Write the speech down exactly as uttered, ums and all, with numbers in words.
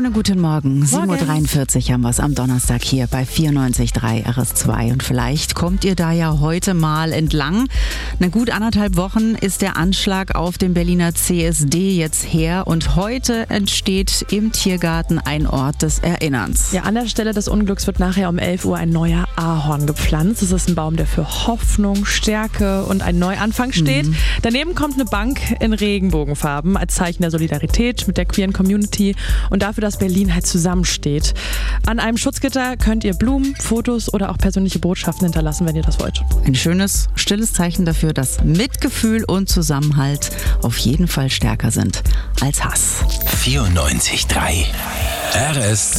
Schönen guten Morgen. sieben Uhr dreiundvierzig haben wir es am Donnerstag hier bei vierundneunzig Komma drei R S zwei. Und vielleicht kommt ihr da ja heute mal entlang. Eine gut anderthalb Wochen ist der Anschlag auf dem Berliner C S D jetzt her. Und heute entsteht im Tiergarten ein Ort des Erinnerns. Ja, an der Stelle des Unglücks wird nachher um elf Uhr ein neuer Ahorn gepflanzt. Das ist ein Baum, der für Hoffnung, Stärke und einen Neuanfang steht. Mhm. Daneben kommt eine Bank in Regenbogenfarben als Zeichen der Solidarität mit der queeren Community und dafür, dass Berlin halt zusammensteht. An einem Schutzgitter könnt ihr Blumen, Fotos oder auch persönliche Botschaften hinterlassen, wenn ihr das wollt. Ein schönes, stilles Zeichen dafür, dass Mitgefühl und Zusammenhalt auf jeden Fall stärker sind als Hass. vierundneunzig Komma drei R S zwei